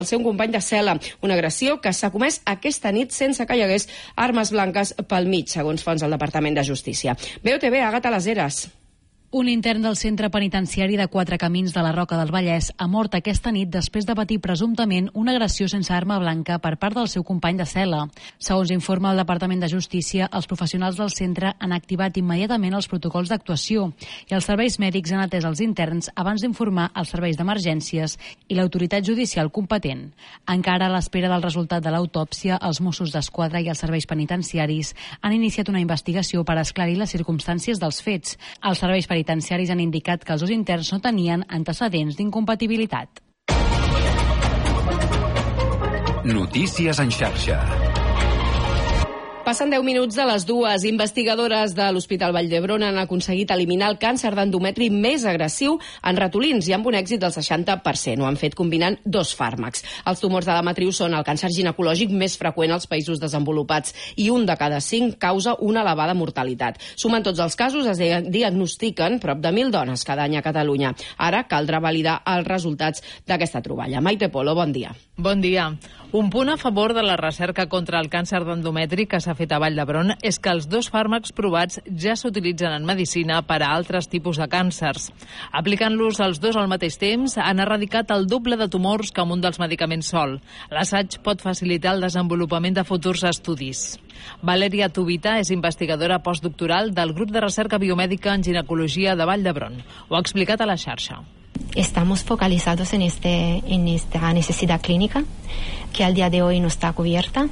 el seu company de cel·la, una agressió que s'ha comès aquesta nit sense que hi hagués armes blanques pel mig, segons fonts del Departament de Justícia. BOTV, Àgata Les Heres. Un intern del centre penitenciari de Quatre Camins de la Roca del Vallès ha mort aquesta nit després de patir presumptament una agressió sense arma blanca per part del seu company de cel·la. Segons informa el Departament de Justícia, els professionals del centre han activat immediatament els protocols d'actuació i els serveis mèdics han atès els interns abans d'informar els serveis d'emergències i l'autoritat judicial competent. Encara a l'espera del resultat de l'autòpsia, els Mossos d'Esquadra i els serveis penitenciaris han iniciat una investigació per esclarir les circumstàncies dels fets. Els serveis penitenciaris han indicat que els dos interns no tenien antecedents d'incompatibilitat. Notícies en xarxa. Passen 10 minuts de les 2. Investigadores de l'Hospital Vall d'Hebron han aconseguit eliminar el càncer d'endometri més agressiu en ratolins i amb un èxit del 60%. Ho han fet combinant 2 fàrmacs. Els tumors de la matriu són el càncer ginecològic més freqüent als països desenvolupats i 1 de cada 5 causa una elevada mortalitat. Sumant tots els casos, es diagnostiquen prop de 1.000 dones cada any a Catalunya. Ara caldrà validar els resultats d'aquesta troballa. Maite Polo, bon dia. Bon dia. Un punt a favor de la recerca contra el càncer d'endometri que s'ha fet a Vall d'Hebron és que els 2 fàrmacs provats ja s'utilitzen en medicina per a altres tipus de càncers. Aplicant-los els 2 al mateix temps, han erradicat el doble de tumors que amb un dels medicaments sol. L'assaig pot facilitar el desenvolupament de futurs estudis. Valeria Tubita és investigadora postdoctoral del grup de recerca biomèdica en ginecologia de Vall d'Hebron. Ho ha explicat a la xarxa. Estamos focalizados en esta necesidad clínica que al día de hoy no está cubierta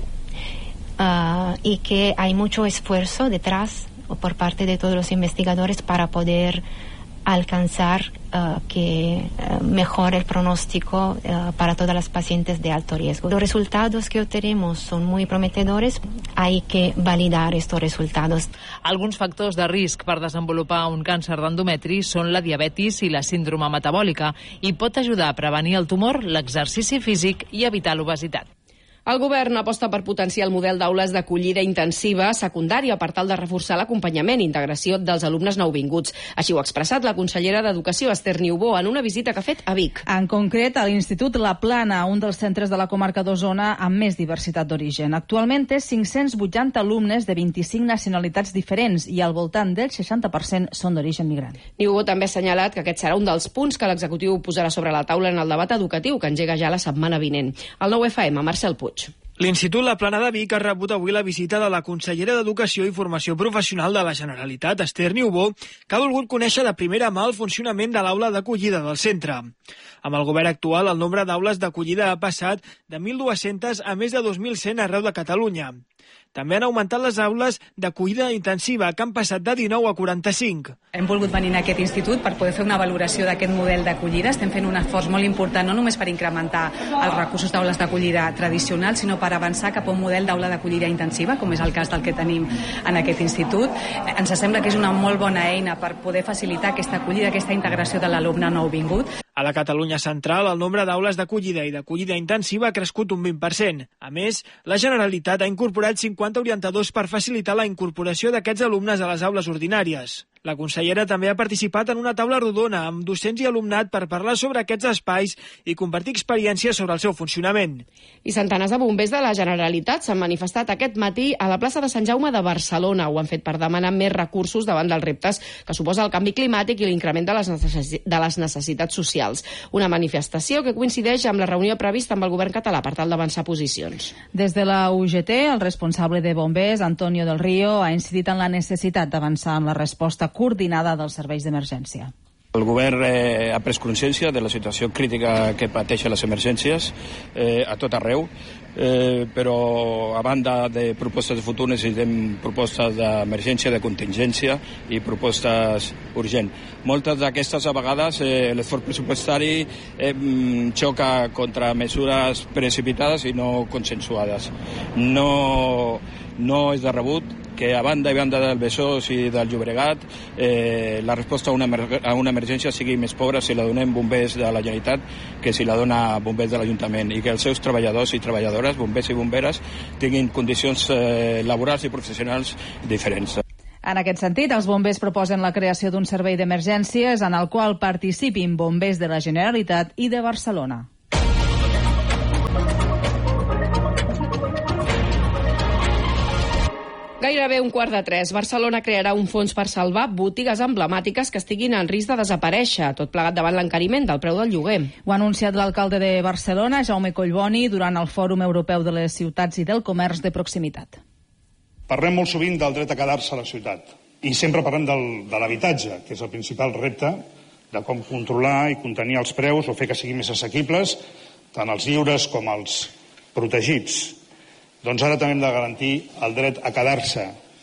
y que hay mucho esfuerzo detrás por parte de todos los investigadores para poder alcanzar que mejore el pronóstico para todas las pacientes de alto riesgo. Los resultados que obtenemos son muy prometedores, hay que validar estos resultados. Alguns factors de risc per desenvolupar un càncer d'endometri són la diabetis i la síndrome metabòlica i pot ajudar a prevenir el tumor, l'exercici físic i evitar l'obesitat. El govern aposta per potenciar el model d'aules d'acollida intensiva secundària per tal de reforçar l'acompanyament i integració dels alumnes nouvinguts. Així ho ha expressat la consellera d'Educació, Esther Niubó, en una visita que ha fet a Vic. En concret, a l'Institut La Plana, un dels centres de la comarca d'Osona amb més diversitat d'origen. Actualment té 580 alumnes de 25 nacionalitats diferents i al voltant del 60% són d'origen migrant. Niubó també ha assenyalat que aquest serà un dels punts que l'executiu posarà sobre la taula en el debat educatiu que engega ja la setmana vinent. El 9FM, Marcel Puig. L'Institut La Plana de Vic ha rebut avui la visita de la consellera d'Educació i Formació Professional de la Generalitat, Esther Niubó, que ha volgut conèixer de primera mà el funcionament de l'aula d'acollida del centre. Amb el govern actual, el nombre d'aules d'acollida ha passat de 1.200 a més de 2.100 arreu de Catalunya. També han augmentat les aules d'acollida intensiva, que han passat de 19 a 45. Hem volgut venir a aquest institut per poder fer una valoració d'aquest model d'acollida. Estem fent un esforç molt important, no només per incrementar els recursos d'aules d'acollida tradicionals, sinó per avançar cap a un model d'aula d'acollida intensiva, com és el cas del que tenim en aquest institut. Ens sembla que és una molt bona eina per poder facilitar aquesta acollida, aquesta integració de l'alumne nouvingut. A la Catalunya central, el nombre d'aules d'acollida i d'acollida intensiva ha crescut un 20%. A més, la Generalitat ha incorporat 50 orientadors per facilitar la incorporació d'aquests alumnes a les aules ordinàries. La consellera també ha participat en una taula rodona amb docents i alumnat per parlar sobre aquests espais i compartir experiències sobre el seu funcionament. I centenars de bombers de la Generalitat s'han manifestat aquest matí a la plaça de Sant Jaume de Barcelona. Ho han fet per demanar més recursos davant dels reptes que suposa el canvi climàtic i l'increment de les necessitats socials. Una manifestació que coincideix amb la reunió prevista amb el govern català per tal d'avançar posicions. Des de la UGT, el responsable de bombers, Antonio del Río, ha incidit en la necessitat d'avançar amb la resposta coordinada dels serveis d'emergència. El govern ha pres consciència de la situació crítica que pateixen les emergències a tot arreu, però a banda de propostes de futur necessitem propostes d'emergència, de contingència i propostes urgents. Moltes d'aquestes a vegades l'esforç pressupostari xoca contra mesures precipitades i no consensuades. No és de rebut que a banda i banda del Besòs i del Llobregat la resposta a una emergència sigui més pobra si la donem bombers de la Generalitat que si la dona bombers de l'Ajuntament i que els seus treballadors i treballadores, bombers i bomberes, tinguin condicions laborals i professionals diferents. En aquest sentit, els bombers proposen la creació d'un servei d'emergències en el qual participin bombers de la Generalitat i de Barcelona. Gairebé 2:15. Barcelona crearà un fons per salvar botigues emblemàtiques que estiguin en risc de desaparèixer, tot plegat davant l'encariment del preu del lloguer. Ho ha anunciat l'alcalde de Barcelona, Jaume Collboni, durant el Fòrum Europeu de les Ciutats i del Comerç de Proximitat. Parlem molt sovint del dret a quedar-se a la ciutat i sempre parlem de l'habitatge, que és el principal repte de com controlar i contenir els preus o fer que siguin més assequibles, tant els lliures com els protegits. Doncs ara també hem de garantir el dret a quedar-se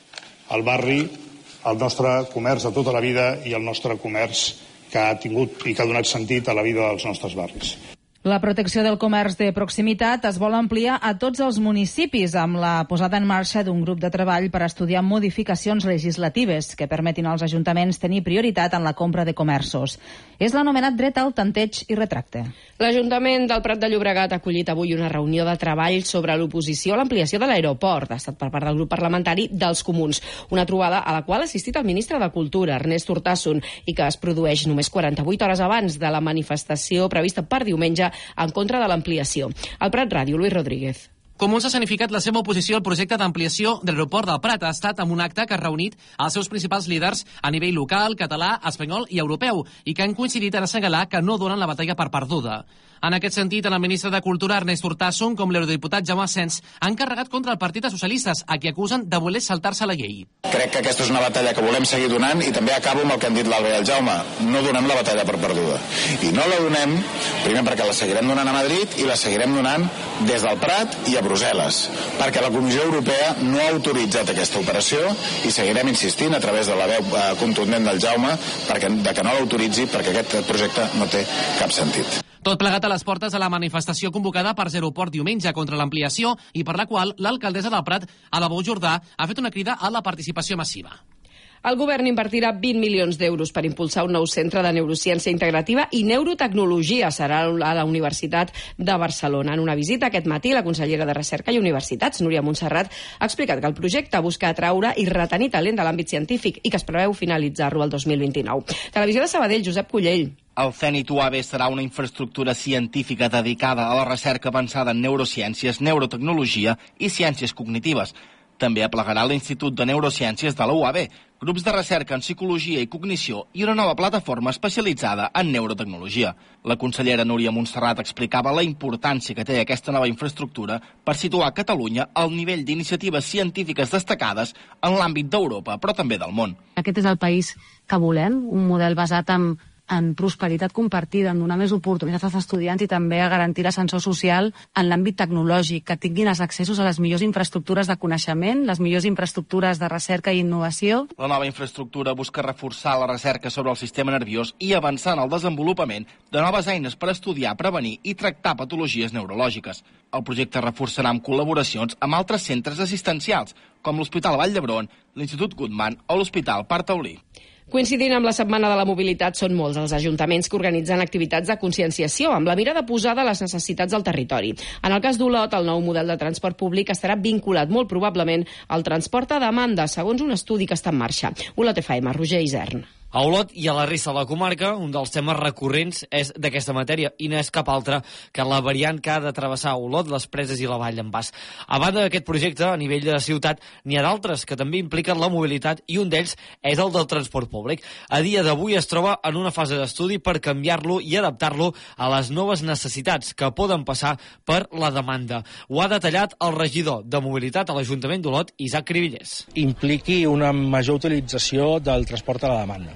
al barri, al nostre comerç de tota la vida i al nostre comerç que ha tingut i que ha donat sentit a la vida dels nostres barris. La protecció del comerç de proximitat es vol ampliar a tots els municipis amb la posada en marxa d'un grup de treball per estudiar modificacions legislatives que permetin als ajuntaments tenir prioritat en la compra de comerços. És l'anomenat dret al tanteig i retracte. L'Ajuntament del Prat de Llobregat ha acollit avui una reunió de treball sobre l'oposició a l'ampliació de l'aeroport. Ha estat per part del grup parlamentari dels Comuns. Una trobada a la qual ha assistit el ministre de Cultura, Ernest Urtasun, i que es produeix només 48 hores abans de la manifestació prevista per diumenge en contra de l'ampliació. Al Prat Ràdio, Luis Rodríguez. Comuns ha escenificat la seva oposició al projecte d'ampliació de l'aeroport del Prat. Ha estat amb un acte que ha reunit els seus principals líders a nivell local, català, espanyol i europeu i que han coincidit en assenyalar que no donen la batalla per perduda. En aquest sentit, el ministre de Cultura, Ernest Urtasun, com l'eurodiputat Jaume Asens, han carregat contra el Partit dels Socialistes, a qui acusen de voler saltar-se la llei. Crec que aquesta és una batalla que volem seguir donant i també acabo amb el que han dit l'Alba i el Jaume. No donem la batalla per perduda. I no la donem, primer perquè la seguirem donant a Madrid i la seguirem donant des del Prat i a Brussel·les, perquè la Comissió Europea no ha autoritzat aquesta operació i seguirem insistint a través de la veu contundent del Jaume de que no l'autoritzi perquè aquest projecte no té cap sentit. Tot plegat a les portes de la manifestació convocada per Zeroport diumenge contra l'ampliació i per la qual l'alcaldessa del Prat, Ada Bou Jordà, ha fet una crida a la participació massiva. El govern invertirà 20 milions d'euros per impulsar un nou centre de neurociència integrativa i neurotecnologia. Serà a la Universitat de Barcelona. En una visita aquest matí, la consellera de Recerca i Universitats, Núria Montserrat, ha explicat que el projecte busca atraure i retenir talent de l'àmbit científic i que es preveu finalitzar-lo el 2029. Televisió de Sabadell, Josep Collell. El CENIT UAB serà una infraestructura científica dedicada a la recerca avançada en neurociències, neurotecnologia i ciències cognitives. També aplegarà l'Institut de Neurociències de la UAB, grups de recerca en psicologia i cognició i una nova plataforma especialitzada en neurotecnologia. La consellera Núria Montserrat explicava la importància que té aquesta nova infraestructura per situar Catalunya al nivell d'iniciatives científiques destacades en l'àmbit d'Europa, però també del món. Aquest és el país que volem, un model basat en prosperitat compartida, en donar més oportunitats als estudiants i també a garantir l'ascensor social en l'àmbit tecnològic, que tinguin els accessos a les millors infraestructures de coneixement, les millors infraestructures de recerca i innovació. La nova infraestructura busca reforçar la recerca sobre el sistema nerviós i avançar en el desenvolupament de noves eines per estudiar, prevenir i tractar patologies neurològiques. El projecte reforçarà amb col·laboracions amb altres centres assistencials, com l'Hospital Vall d'Hebron, l'Institut Guttmann o l'Hospital Parc Taulí. Coincidint amb la Setmana de la Mobilitat, són molts els ajuntaments que organitzen activitats de conscienciació amb la mirada posada a les necessitats del territori. En el cas d'Olot, el nou model de transport públic estarà vinculat molt probablement al transport a demanda, segons un estudi que està en marxa. Olot FM, Roger Isern. A Olot i a la resta de la comarca, un dels temes recurrents és d'aquesta matèria i no és cap altre que la variant que ha de travessar Olot, les Preses i la Vall d'en Bas. A banda d'aquest projecte, a nivell de la ciutat, n'hi ha d'altres que també impliquen la mobilitat i un d'ells és el del transport públic. A dia d'avui es troba en una fase d'estudi per canviar-lo i adaptar-lo a les noves necessitats que poden passar per la demanda. Ho ha detallat el regidor de mobilitat a l'Ajuntament d'Olot, Isaac Cribillers. Impliqui una major utilització del transport a la demanda.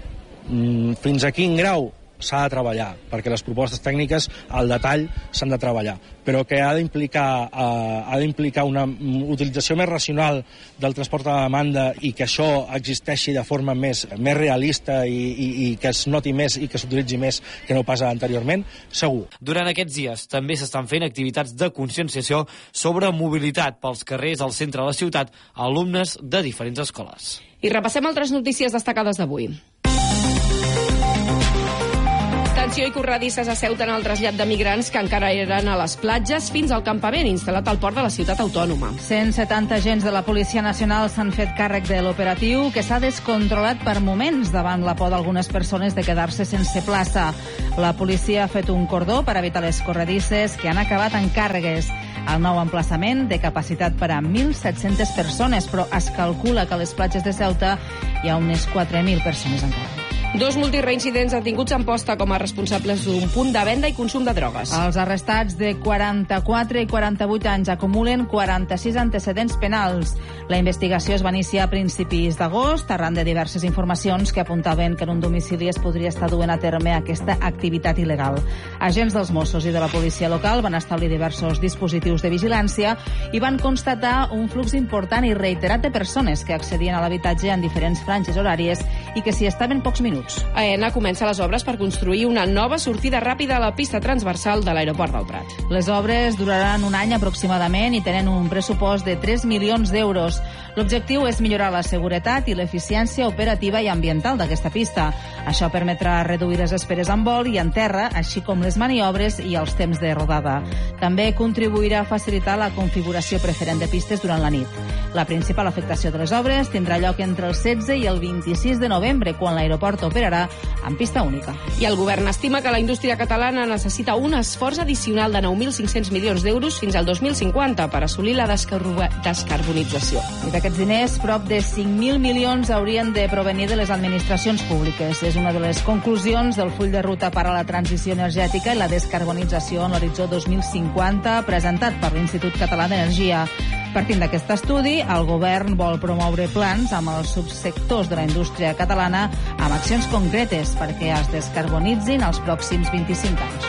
Fins a quin grau s'ha de treballar, perquè les propostes tècniques al detall s'han de treballar, però que ha d'implicar una utilització més racional del transport a la demanda i que això existeixi de forma més realista i que es noti més i que s'utilitzi més que no pas anteriorment, segur. Durant aquests dies també s'estan fent activitats de conscienciació sobre mobilitat pels carrers al centre de la ciutat a alumnes de diferents escoles. I repassem altres notícies destacades d'avui. Tensió i corredisses a Ceuta en el trasllat de migrants que encara eren a les platges fins al campament instal·lat al port de la ciutat autònoma. 170 agents de la Policia Nacional s'han fet càrrec de l'operatiu, que s'ha descontrolat per moments davant la por d'algunes persones de quedar-se sense plaça. La policia ha fet un cordó per evitar les corredisses que han acabat en càrregues. El nou emplaçament té capacitat per a 1.700 persones, però es calcula que a les platges de Ceuta hi ha unes 4.000 persones encara. 2 multireincidents detinguts en posta com a responsables d'un punt de venda i consum de drogues. Els arrestats de 44 i 48 anys acumulen 46 antecedents penals. La investigació es va iniciar a principis d'agost, arran de diverses informacions que apuntaven que en un domicili es podria estar duent a terme aquesta activitat il·legal. Agents dels Mossos i de la policia local van establir diversos dispositius de vigilància i van constatar un flux important i reiterat de persones que accedien a l'habitatge en diferents franges horàries i que s'hi estaven pocs minuts. AENA comença les obres per construir una nova sortida ràpida a la pista transversal de l'aeroport del Prat. Les obres duraran un any aproximadament i tenen un pressupost de 3 milions d'euros. L'objectiu és millorar la seguretat i l'eficiència operativa i ambiental d'aquesta pista. Això permetrà reduir les esperes en vol i en terra, així com les maniobres i els temps de rodada. També contribuirà a facilitar la configuració preferent de pistes durant la nit. La principal afectació de les obres tindrà lloc entre el 16 i el 26 de novembre, quan l'aeroport operarà en pista única. I el govern estima que la indústria catalana necessita un esforç addicional de 9.500 milions d'euros fins al 2050 per assolir la descarbonització. I d'aquests diners, prop de 5.000 milions haurien de provenir de les administracions públiques. És una de les conclusions del full de ruta per a la transició energètica i la descarbonització en l'horitzó 2050 presentat per l'Institut Català d'Energia. Partint d'aquest estudi, el govern vol promoure plans amb els subsectors de la indústria catalana amb accions concretes perquè es descarbonitzin els pròxims 25 anys.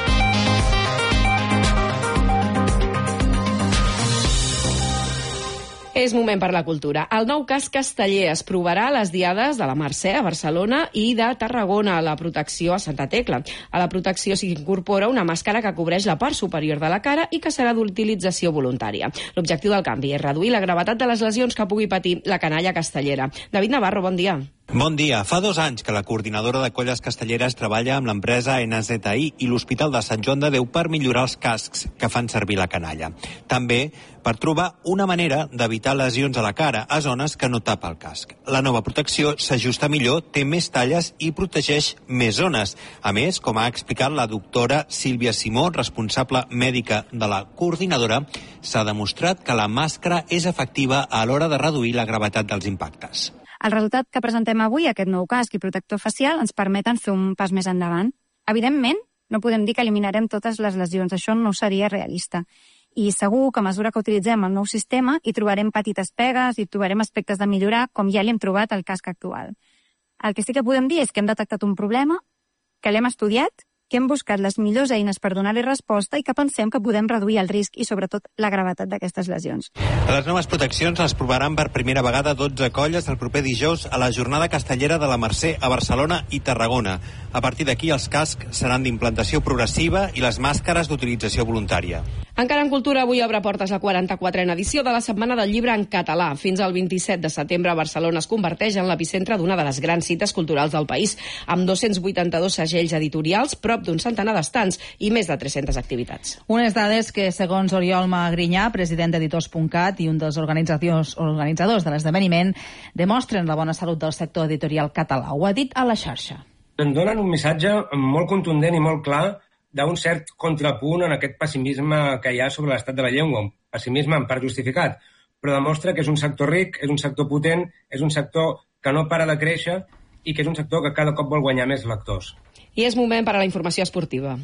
És moment per la cultura. El nou casc casteller es provarà a les diades de la Mercè a Barcelona i de Tarragona a la protecció a Santa Tecla. A la protecció s'hi incorpora una màscara que cobreix la part superior de la cara i que serà d'utilització voluntària. L'objectiu del canvi és reduir la gravetat de les lesions que pugui patir la canalla castellera. David Navarro, bon dia. Bon dia. Fa 2 anys que la coordinadora de colles castelleres treballa amb l'empresa NZI i l'Hospital de Sant Joan de Déu per millorar els cascs que fan servir la canalla. També per trobar una manera d'evitar lesions a la cara a zones que no tapa el casc. La nova protecció s'ajusta millor, té més talles i protegeix més zones. A més, com ha explicat la doctora Sílvia Simó, responsable mèdica de la coordinadora, s'ha demostrat que la màscara és efectiva a l'hora de reduir la gravetat dels impactes. El resultat que presentem avui, aquest nou casc i protector facial, ens permeten fer un pas més endavant. Evidentment, no podem dir que eliminarem totes les lesions, això no seria realista. I segur que a mesura que utilitzem el nou sistema hi trobarem petites pegues, hi trobarem aspectes de millorar, com ja li hem trobat al casc actual. El que sí que podem dir és que hem detectat un problema, que l'hem estudiat, que hem buscat les millors eines per donar-hi resposta i que pensem que podem reduir el risc i, sobretot, la gravetat d'aquestes lesions. Les noves proteccions les provaran per primera vegada 12 colles el proper dijous a la jornada castellera de la Mercè a Barcelona i Tarragona. A partir d'aquí, els cascs seran d'implantació progressiva i les màscares d'utilització voluntària. Encara en cultura, avui obre portes la 44a edició de la Setmana del Llibre en català. Fins al 27 de setembre, Barcelona es converteix en l'epicentre d'una de les grans cites culturals del país, amb 282 segells editorials, prop d'un centenar d'estants i més de 300 activitats. Unes dades que, segons Oriol Magrinyà, president d'Editors.cat i un dels organitzadors de l'esdeveniment, demostren la bona salut del sector editorial català. Ho ha dit a la xarxa. Ens donen un missatge molt contundent i molt clar d'un cert contrapunt en aquest pessimisme que hi ha sobre l'estat de la llengua, un pessimisme en part justificat, però demostra que és un sector ric, és un sector potent, és un sector que no para de créixer i que és un sector que cada cop vol guanyar més lectors. I és moment per a la informació esportiva,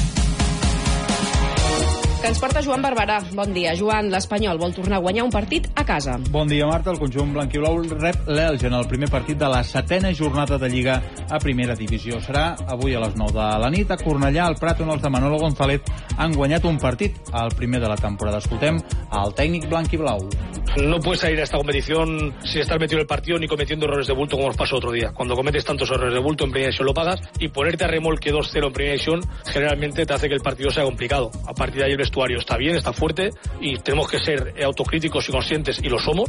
que ens porta Joan Barberà. Bon dia, Joan. L'Espanyol vol tornar a guanyar un partit a casa. Bon dia, Marta. El conjunt blanquiblau rep l'Elx en el primer partit de la 7a jornada de Lliga a primera divisió. Serà avui a les 9 de la nit a Cornellà, al Prat, on els de Manolo González han guanyat un partit, el primer de la temporada. Escoltem al tècnic blanquiblau. No puedes salir a esta competición sin estar metido en el partido ni cometiendo errores de bulto como nos pasó otro día. Cuando cometes tantos errores de bulto en primera división lo pagas, y ponerte a remolque 2-0 en primera división generalmente te hace que el partido sea complicado. A partir de ahí el vestuario está bien, está fuerte y tenemos que ser autocríticos y conscientes, y lo somos,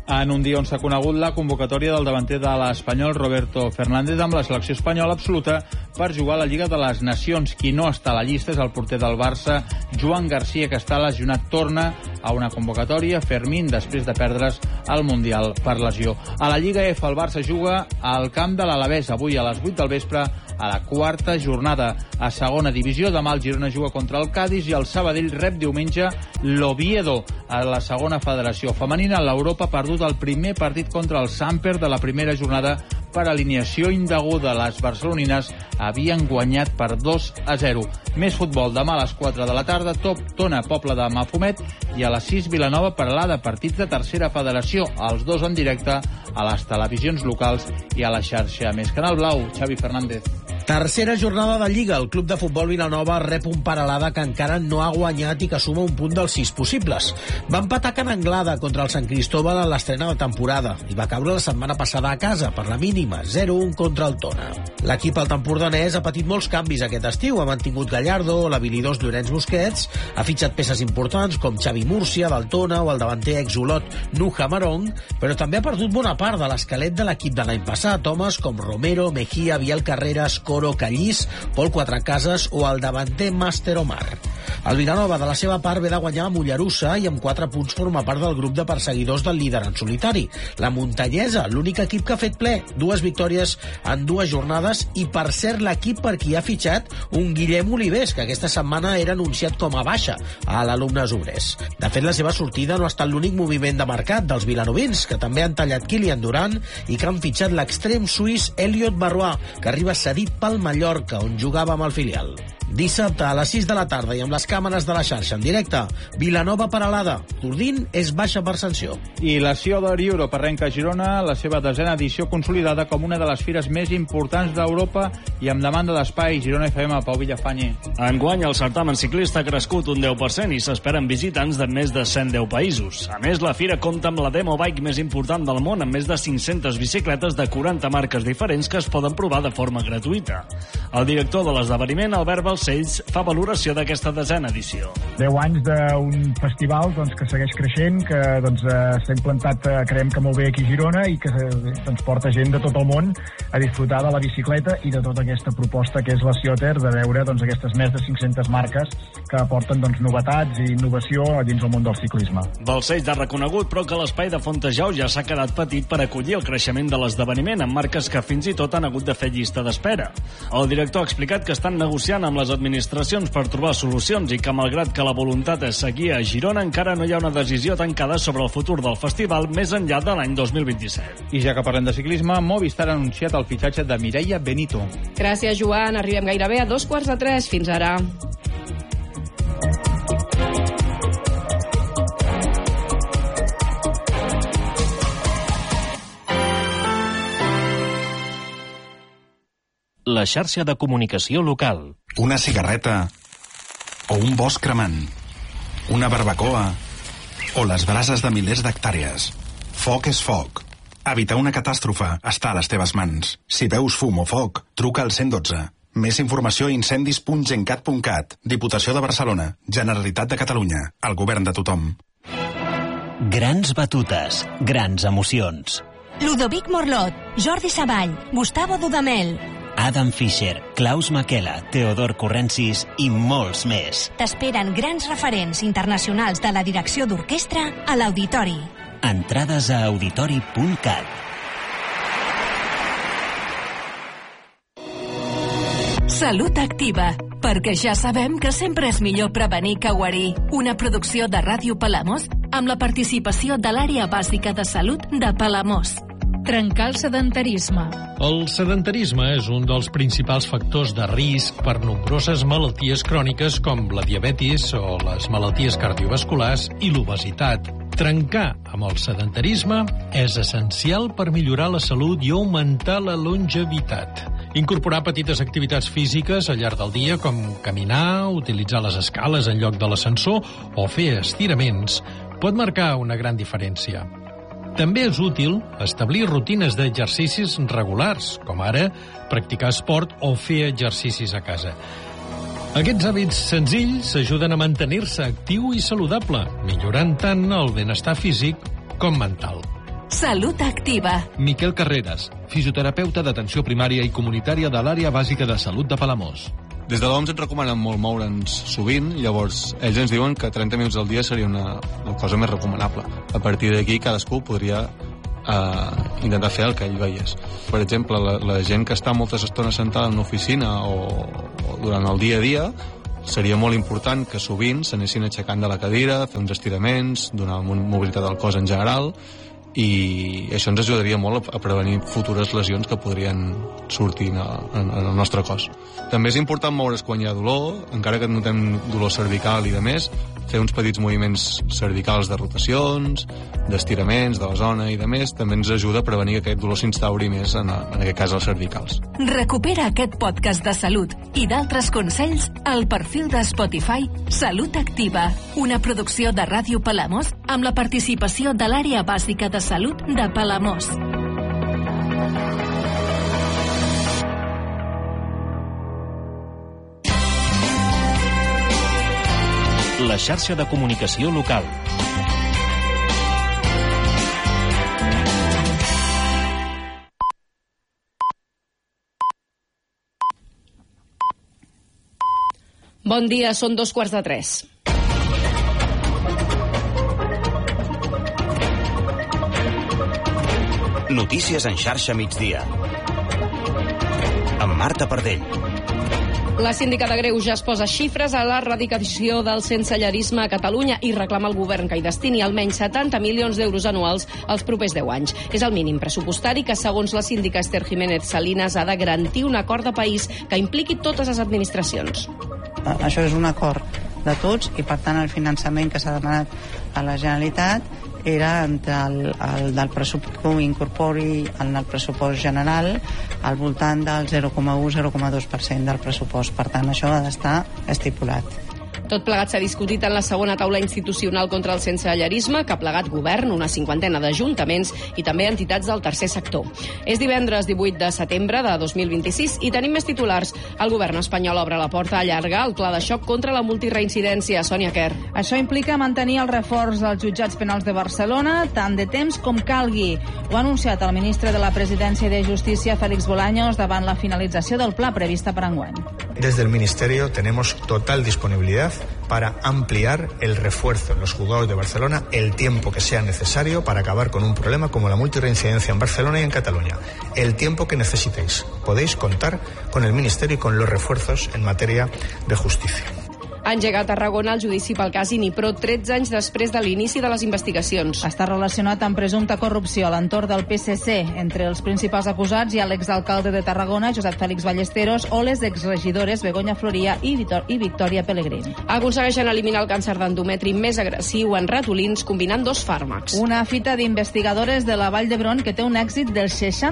En un dia on s'ha conegut la convocatòria del davanter de l'Espanyol Roberto Fernández amb la selecció espanyola absoluta per jugar a la Lliga de les Nacions. Qui no està a la llista és el porter del Barça, Joan Garcia, que està lesionat. Torna a una convocatòria Fermín després de perdre's el Mundial per lesió. A la Lliga F el Barça juga al camp de l'Alavés avui a les 8 del vespre a la quarta jornada. A segona divisió demà el Girona juga contra el Cádiz i el Sabadell rep diumenge l'Oviedo. A la segona federació femenina l'Europa ha perdut el primer partit contra el Samper de la primera jornada per alineació indeguda. Les barcelonines havien guanyat per 2-0. Més futbol demà a les 4 de la tarda, Tona, Pobla de Mafumet, i a les 6 Vilanova, Peralada, partits de tercera federació, els dos en directe a les televisions locals i a la xarxa Més Canal Blau. Xavi Fernández. Tercera jornada de Lliga. El club de futbol Vilanova rep un Peralada que encara no ha guanyat i que suma un punt dels 6 possibles. Va empatar Can Anglada contra el Sant Cristóbal en l'estrena de temporada i va caure la setmana passada a casa per la mínima, 0-1 contra el Tona. L'equip altempordanès ha patit molts canvis aquest estiu. Ha mantingut Gallardo, l'habilidós Llorenç Busquets, ha fitxat peces importants com Xavi Múrcia del Tona o el davanter exolot Nuja Marong, però també ha perdut bona part de l'esquelet de l'equip de l'any passat. Homes com Romero, Mejía, Biel Carreras, Coro, Callís, Pol Quatrecases o el davanter Master Omar. El Vilanova, de la seva part, ve de guanyar a Mollerussa i amb 4 punts forma part del grup de perseguidors del líder en solitari. La Muntanyesa, l'únic equip que ha fet ple, 2 victòries en 2 jornades i, per cert, l'equip per qui ha fitxat un Guillem Olivés, que aquesta setmana era anunciat com a baixa a l'Alumnes Obrers. De fet, la seva sortida no ha estat l'únic moviment de mercat dels vilanovins, que també han tallat Kylian Durant i que han fitxat l'extrem suís Elliot Barrois, que arriba cedit pel Mallorca, on jugava amb el filial. Dissabte a les 6 de la tarda i amb les càmeres de la xarxa en directe, Vilanova Peralada. Tordín és baixa per sanció. I la Ciudad Europe arrenca a Girona la seva 10a edició consolidada com una de les fires més importants d'Europa i amb demanda d'espai. Girona FM, Pau Villafañe. Enguany el certamen ciclista ha crescut un 10% i s'esperen visitants de més de 110 països. A més, la fira compta amb la demo bike més important del món, amb més de 500 bicicletes de 40 marques diferents que es poden provar de forma gratuïta. El director de l'esdeveniment, Albert Balcells, fa valoració d'aquesta 10a edició. 10 anys d'un festival que segueix creixent, que s'ha implantat, creiem que molt bé aquí a Girona i que porta gent de tot el món a disfrutar de la bicicleta i de tota aquesta proposta que és la Cioter, de veure aquestes més de 500 marques que aporten novetats i innovació dins el món del ciclisme. Balcells ha reconegut, però, que l'espai de Fontejau ja s'ha quedat petit per acollir el creixement de l'esdeveniment, amb marques que fins i tot han hagut de fer llista d'espera. El director ha explicat que estan negociant amb les administracions per trobar solucions i que, malgrat que la voluntat és seguir a Girona, encara no hi ha una decisió tancada sobre el futur del festival més enllà de l'any 2027. I ja que parlem de ciclisme, Movistar ha anunciat el fitxatge de Mireia Benito. Gràcies, Joan. Arribem gairebé a 2:45. Fins ara. La xarxa de comunicació local. Una cigarreta o un bosc cremant, una barbacoa o les brases de milers d'hectàrees. Foc és foc. Evitar una catàstrofe està a les teves mans. Si veus fum o foc, truca al 112. Més informació a incendis.gencat.cat. Diputació de Barcelona. Generalitat de Catalunya. El govern de tothom. Grans batutes, grans emocions. Ludovic Morlot, Jordi Savall, Gustavo Dudamel, Adam Fischer, Klaus Makela, Teodor Corrensis i molts més. T'esperen grans referents internacionals de la direcció d'orquestra a l'Auditori. Entrades a auditori.cat. Salut Activa, perquè ja sabem que sempre és millor prevenir que guarir. Una producció de Ràdio Palamós amb la participació de l'àrea bàsica de salut de Palamós. Trencar el sedentarisme. El sedentarisme és un dels principals factors de risc per nombroses malalties cròniques com la diabetis o les malalties cardiovasculars i l'obesitat. Trencar amb el sedentarisme és essencial per millorar la salut i augmentar la longevitat. Incorporar petites activitats físiques al llarg del dia, com caminar, utilitzar les escales en lloc de l'ascensor o fer estiraments, pot marcar una gran diferència. També és útil establir rutines d'exercicis regulars, com ara practicar esport o fer exercicis a casa. Aquests hàbits senzills ajuden a mantenir-se actiu i saludable, millorant tant el benestar físic com mental. Salut Activa. Miquel Carreras, fisioterapeuta d'atenció primària i comunitària de l'àrea bàsica de salut de Palamós. Des de l'OMS ens recomanen molt moure'ns sovint, llavors ells ens diuen que 30 minuts al dia seria una cosa més recomanable. A partir d'aquí cadascú podria intentar fer el que ell veiés. Per exemple, la gent que està moltes estones sentada en una oficina o durant el dia a dia, seria molt important que sovint s'anessin aixecant de la cadira, fer uns estiraments, donar mobilitat al cos en general, i això ens ajudaria molt a prevenir futures lesions que podrien sortir en el nostre cos. També és important moure's quan hi ha dolor, encara que notem dolor cervical i de més, fer uns petits moviments cervicals de rotacions, d'estiraments de la zona i de més, també ens ajuda a prevenir que aquest dolor s'instauri més, en aquest cas als cervicals. Recupera aquest podcast de salut i d'altres consells al perfil de Spotify Salut Activa, una producció de Ràdio Palamós amb la participació de l'àrea bàsica de salut de Palamós. La xarxa de comunicació local. Bon dia, són 2:45. Notícies en xarxa migdia. Amb Marta Pardell. La síndica de Greuges posa xifres a l'erradicació del sensellarisme a Catalunya i reclama al govern que hi destini almenys 70 milions d'euros anuals els propers 10 anys. És el mínim pressupostari que, segons la síndica Esther Jiménez Salinas, ha de garantir un acord de país que impliqui totes les administracions. Això és un acord de tots i, per tant, el finançament que s'ha demanat a la Generalitat era el del pressupost que incorpori en el pressupost general al voltant del 0,1-0,2% del pressupost. Per tant, això ha d'estar estipulat. Tot plegat s'ha discutit en la segona taula institucional contra el sensellarisme, que ha plegat govern, una 50ena d'ajuntaments i també entitats del tercer sector. És divendres 18 de setembre de 2026 i tenim més titulars. El govern espanyol obre la porta a allargar el pla de xoc contra la multireincidència. Sònia Quer. Això implica mantenir el reforç dels jutjats penals de Barcelona tant de temps com calgui. Ho ha anunciat el ministre de la Presidència i de Justícia, Félix Bolaños, davant la finalització del pla prevista per enguany. Desde el Ministerio tenemos total disponibilidad para ampliar el refuerzo en los juzgados de Barcelona el tiempo que sea necesario para acabar con un problema como la multirreincidencia en Barcelona y en Cataluña. El tiempo que necesitéis. Podéis contar con el Ministerio y con los refuerzos en materia de justicia. Ha engegat a Tarragona el judici pel cas Inipro 13 anys després de l'inici de les investigacions. Està relacionat amb presumpta corrupció a l'entorn del PSC. Entre els principals acusats hi ha l'exalcalde de Tarragona, Josep Fèlix Ballesteros, o les exregidores Begoña Floria i Victòria Pellegrini. Aconsegueixen eliminar el càncer d'endometri més agressiu en ratolins combinant 2 fàrmacs. Una fita d'investigadores de la Vall d'Hebron que té un èxit del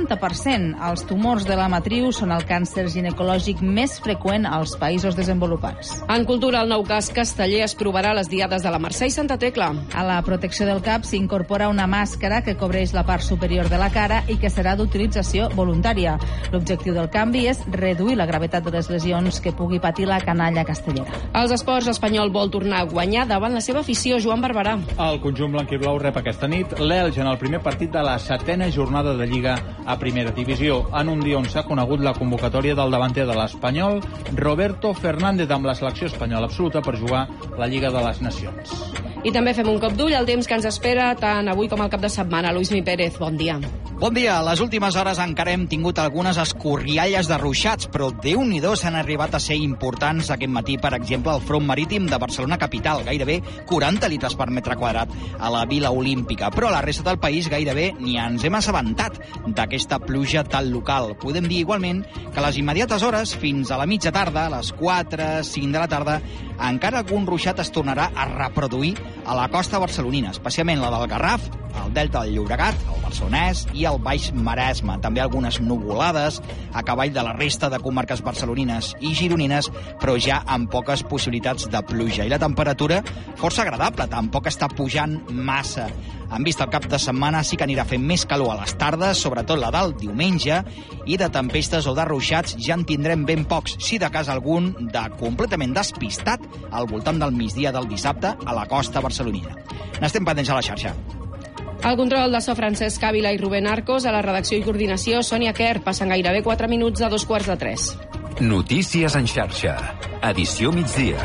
60%. Els tumors de la matriu són el càncer ginecològic més freqüent als països desenvolupats. En cultura, el nou cas casteller es provarà a les diades de la Mercè i Santa Tecla. A la protecció del cap s'incorpora una màscara que cobreix la part superior de la cara i que serà d'utilització voluntària. L'objectiu del canvi és reduir la gravetat de les lesions que pugui patir la canalla castellera. Els esports, l'Espanyol vol tornar a guanyar davant la seva afició. Joan Barberà. El conjunt blanquiblau rep aquesta nit l'Elx en el primer partit de la 7a jornada de Lliga a Primera Divisió, en un dia on s'ha conegut la convocatòria del davanter de l'Espanyol, Roberto Fernández, amb la selecció espanyola absoluta per jugar la Lliga de les Nacions. I també fem un cop d'ull al temps que ens espera tant avui com al cap de setmana. Luismi Pérez, bon dia. Bon dia. A les últimes hores encara hem tingut algunes escorrialles de ruixats, però Déu-n'hi-do s'han arribat a ser importants aquest matí, per exemple, al front marítim de Barcelona capital, gairebé 40 litres per metre quadrat a la Vila Olímpica. Però a la resta del país gairebé ni ens hem assabentat d'aquesta pluja tan local. Podem dir igualment que a les immediates hores, fins a la mitja tarda, a les 4, 5 de la tarda, encara algun ruixat es tornarà a reproduir a la costa barcelonina, especialment la del Garraf, el Delta del Llobregat, el Barcelonès i el Baix Maresme. També algunes nuvolades a cavall de la resta de comarques barcelonines i gironines, però ja amb poques possibilitats de pluja. I la temperatura força agradable, tampoc està pujant massa. En vista el cap de setmana sí que anirà fent més calor a les tardes, sobretot la del diumenge, i de tempestes o de ruixats ja en tindrem ben pocs, si de cas algun de completament despistat al voltant del migdia del dissabte a la costa barcelonina. N'estem pendents a la xarxa. Al control de so Francesc Ávila i Rubén Arcos, a la redacció i coordinació Sònia Quer. Passen gairebé 4 minuts de 2:45. Notícies en xarxa. Edició migdia.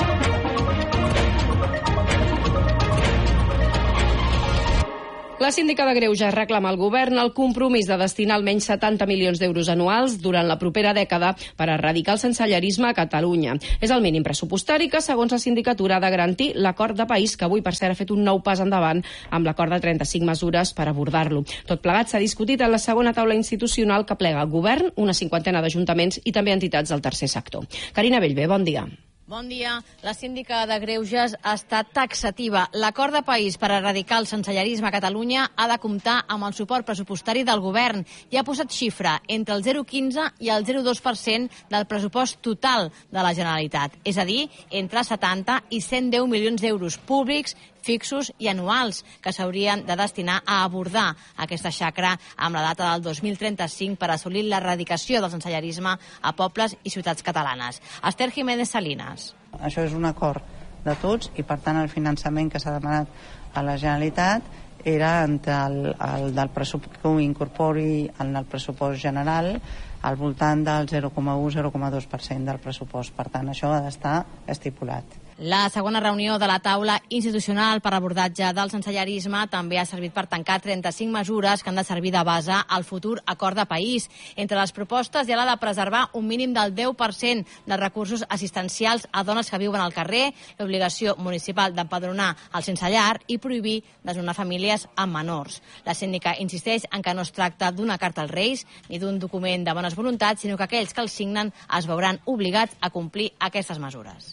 La síndica de Greuges reclama al govern el compromís de destinar almenys 70 milions d'euros anuals durant la propera dècada per erradicar el sensellarisme a Catalunya. És el mínim pressupostari que, segons la sindicatura, ha de garantir l'acord de país, que avui, per cert, ha fet un nou pas endavant amb l'acord de 35 mesures per abordar-lo. Tot plegat s'ha discutit en la segona taula institucional que plega el govern, una 50 d'ajuntaments i també entitats del tercer sector. Carina Bellver, bon dia. Bon dia. La síndica de Greuges ha estat taxativa. L'acord de país per erradicar el sensellarisme a Catalunya ha de comptar amb el suport pressupostari del govern i ha posat xifra entre el 0,15 i el 0,2% del pressupost total de la Generalitat, és a dir, entre 70 i 110 milions d'euros públics, fixos i anuals que s'haurien de destinar a abordar aquesta xacra amb la data del 2035 per assolir l'erradicació del sensellarisme a pobles i ciutats catalanes. Esther Jiménez Salinas. Això és un acord de tots i, per tant, el finançament que s'ha demanat a la Generalitat era entre el del pressupost que incorpori en el pressupost general al voltant del 0,1-0,2% del pressupost. Per tant, això ha d'estar estipulat. La segona reunió de la taula institucional per abordatge del sensellarisme també ha servit per tancar 35 mesures que han de servir de base al futur acord de país. Entre les propostes hi ha la de preservar un mínim del 10% dels recursos assistencials a dones que viuen al carrer, l'obligació municipal d'empadronar el sense llar i prohibir desnonar famílies amb menors. La síndica insisteix en que no es tracta d'una carta als Reis ni d'un document de bones voluntats, sinó que aquells que el signen es veuran obligats a complir aquestes mesures.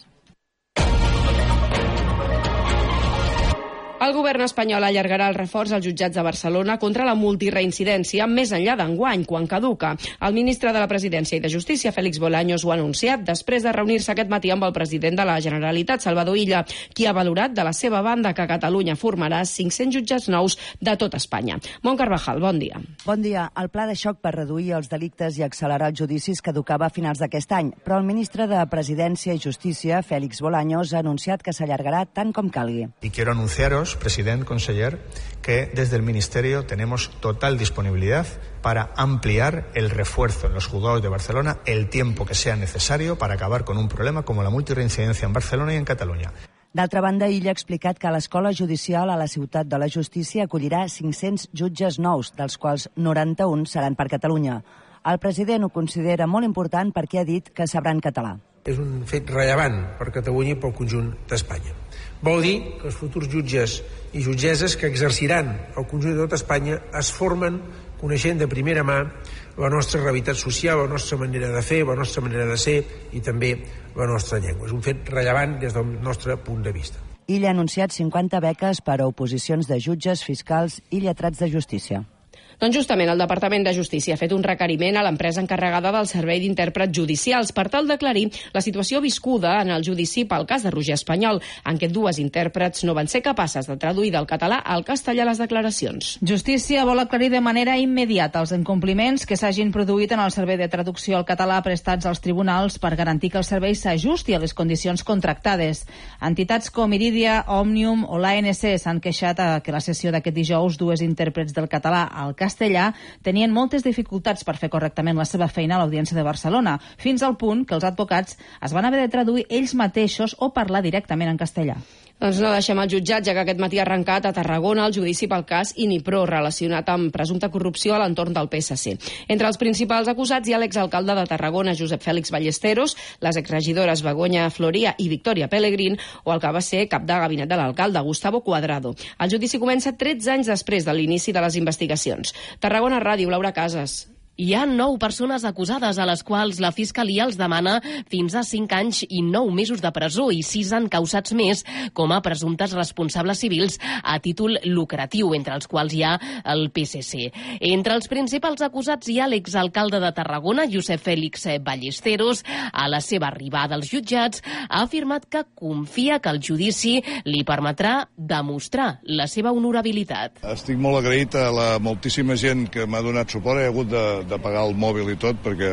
El govern espanyol allargarà el reforç als jutjats de Barcelona contra la multireincidència més enllà d'enguany, quan caduca. El ministre de la Presidència i de Justícia, Félix Bolaños, ho ha anunciat després de reunir-se aquest matí amb el president de la Generalitat, Salvador Illa, qui ha valorat de la seva banda que Catalunya formarà 500 jutjats nous de tot Espanya. Mont Carvajal, bon dia. Bon dia. El pla de xoc per reduir els delictes i accelerar els judicis caducava a finals d'aquest any, però el ministre de Presidència i Justícia, Félix Bolaños, ha anunciat que s'allargarà tant com calgui. I quiero anunciaros, presidente, conseller, que desde el Ministerio tenemos total disponibilidad para ampliar el refuerzo en los juzgados de Barcelona el tiempo que sea necesario para acabar con un problema como la multirreincidencia en Barcelona y en Catalunya. D'altra banda, ell ha explicat que l'Escola Judicial a la Ciutat de la Justícia acollirà 500 jutges nous, dels quals 91 seran per Catalunya. El president ho considera molt important perquè ha dit que sabran català. És un fet rellevant per Catalunya i pel conjunt d'Espanya. Vol dir que els futurs jutges i jutgesses que exerciran el conjunt de tot Espanya es formen coneixent de primera mà la nostra realitat social, la nostra manera de fer, la nostra manera de ser i també la nostra llengua. És un fet rellevant des del nostre punt de vista. Ell ha anunciat 50 beques per a oposicions de jutges, fiscals i lletrats de justícia. Doncs justament el Departament de Justícia ha fet un requeriment a l'empresa encarregada del servei d'intèrprets judicials per tal d'aclarir la situació viscuda en el judici pel cas de Roger Espanyol, en què 2 intèrprets no van ser capaces de traduir del català al castellà les declaracions. Justícia vol aclarir de manera immediata els incompliments que s'hagin produït en el servei de traducció al català prestats als tribunals per garantir que el servei s'ajusti a les condicions contractades. Entitats com Iridia, Òmnium o l'ANC s'han queixat que la sessió d'aquest dijous 2 intèrprets del català al castellà tenien moltes dificultats per fer correctament la seva feina a l'Audiència de Barcelona, fins al punt que els advocats es van haver de traduir ells mateixos o parlar directament en castellà. Doncs no deixem el jutjat, ja que aquest matí ha arrencat a Tarragona el judici pel cas Inipro, relacionat amb presumpta corrupció a l'entorn del PSC. Entre els principals acusats hi ha l'exalcalde de Tarragona, Josep Fèlix Ballesteros, les exregidores Begoña Floria i Victòria Pellegrín, o el que va ser cap de gabinet de l'alcalde, Gustavo Cuadrado. El judici comença 13 anys després de l'inici de les investigacions. Tarragona Ràdio, Laura Casas. Hi ha 9 persones acusades a les quals la Fiscalia els demana fins a 5 anys i 9 mesos de presó i 6 encausats més com a presumptes responsables civils a títol lucratiu, entre els quals hi ha el PSC. Entre els principals acusats hi ha l'exalcalde de Tarragona, Josep Fèlix Ballesteros. A la seva arribada als jutjats ha afirmat que confia que el judici li permetrà demostrar la seva honorabilitat. Estic molt agraït a la moltíssima gent que m'ha donat suport. He hagut de pagar el mòbil i tot perquè